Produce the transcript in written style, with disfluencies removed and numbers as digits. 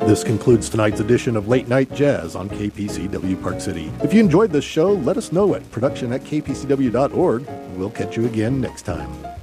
This concludes tonight's edition of Late Night Jazz on KPCW Park City. If you enjoyed this show, let us know at production@kpcw.org. We'll catch you again next time.